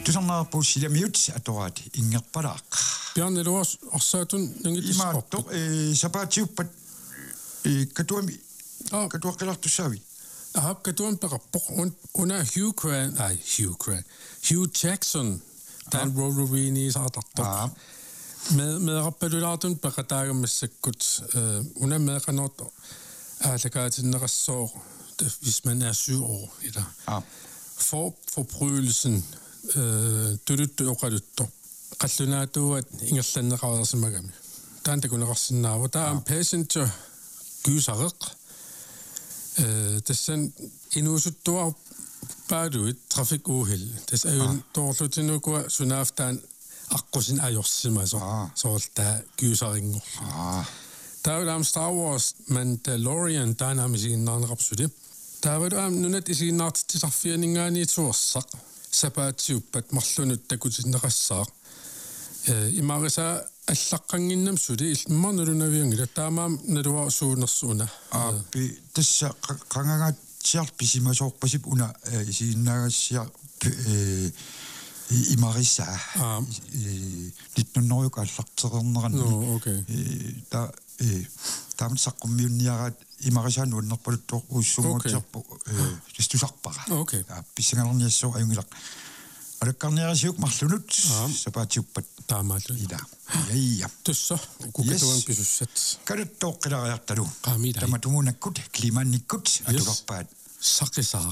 tusarnerpu silamiut atoraat ingerpalaaq piarniluas orsaatun nangitisqorput sapaatiuppat katuami katuaqqilartussaavi katuam peqarpoq una Hugh Jackson dan Wolverine saartartoq meeqarpalulaartun peqataagamassakut una meeqanorto aallakaatinneqassooq hvis man er 7 år eller forbrydelsen tuluttu oqalutto qallunaatuat ingerlanneqaarsimagami taantakuneqarsinnaava taa passenger gysareq tassan inuusuttuar paaduit trafikuuhil tas ayun toorlutinukua sunaaftaan аққусин ajorsimaso soortaa gysaringor taulaam Star Wars Mandalorian taanaamisiinnaarneqarpsuli taavaluam nunat isiinnaartitisarfianingaani tuorsaq sapaatiuppat marlunut takutinneqassaaq imarisa аллаққангиннам сули иммарнулунаviangila таамаам налуа суунерсуна пи тасса қангагаатсиар писимасоорпасип уна исииннаагассиар имариса литнуннерука аллартерернеранну окей та таамсаққуммиунниараат имарисаан ууннерпалуттоо уссунгуутсерпу тустусарпара окей писсангалерниассоо аюнгилақ алаккарниарисиук марлунут сапаатиуппат таамаалу ида яия тусса кукатуан писуссат калаттооққилариарталу qaamila таматумунаккут климанниккут атуларпаат саққисаа